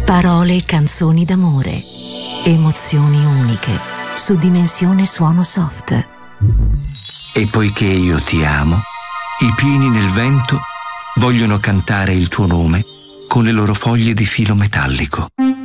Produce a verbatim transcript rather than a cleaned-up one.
Parole e canzoni d'amore. Emozioni uniche. Su Dimensione Suono Soft. E poiché io ti amo, i pini nel vento vogliono cantare il tuo nome con le loro foglie di filo metallico.